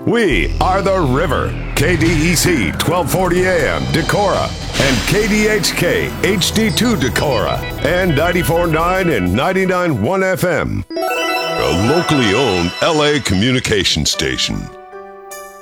We are the River, KDEC 1240 AM, Decorah, and KDHK HD2 Decorah, and 94.9 and 99.1 FM. A locally owned LA communication station.